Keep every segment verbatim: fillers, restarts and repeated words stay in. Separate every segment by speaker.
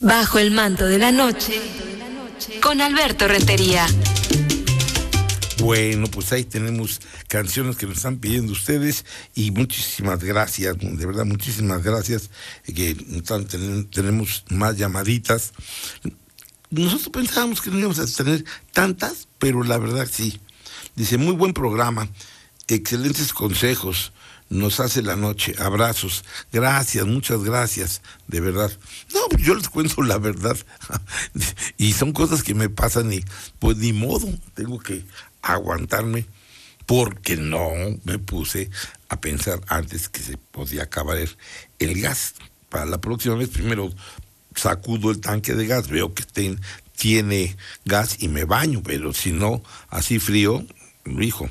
Speaker 1: Bajo el manto de la noche, con Alberto Rentería.
Speaker 2: Bueno, pues ahí tenemos canciones que nos están pidiendo ustedes y muchísimas gracias, de verdad, muchísimas gracias, que están, ten, tenemos más llamaditas. Nosotros pensábamos que no íbamos a tener tantas, pero la verdad sí. Dice, muy buen programa, excelentes consejos, nos hace la noche, abrazos, gracias, muchas gracias, de verdad. No, pues yo les cuento la verdad, y son cosas que me pasan y pues ni modo, tengo que aguantarme, porque no me puse a pensar antes que se podía acabar el, el gas. Para la próxima vez, primero sacudo el tanque de gas, veo que ten, tiene gas y me baño, pero si no, así frío, hijo.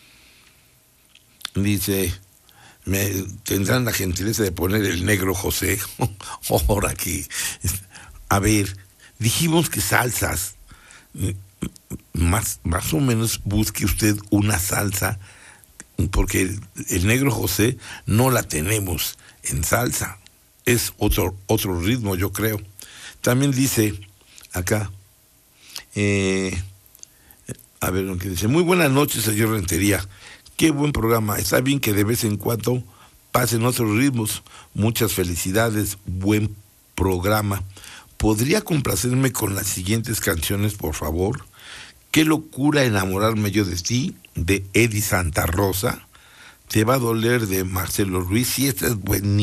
Speaker 2: Dice, me tendrán la gentileza de poner el negro José. Ahora aquí, a ver, dijimos que salsas, más, más o menos busque usted una salsa, porque el, el negro José no la tenemos en salsa, es otro, otro ritmo, yo creo. También dice acá, eh, a ver lo que dice, muy buenas noches, señor Rentería, qué buen programa, está bien que de vez en cuando pasen otros ritmos, muchas felicidades, buen programa. ¿Podría complacerme con las siguientes canciones, por favor? Qué locura enamorarme yo de ti, de Eddie Santa Rosa. Te va a doler, de Marcelo Ruiz, y esta es buenísima.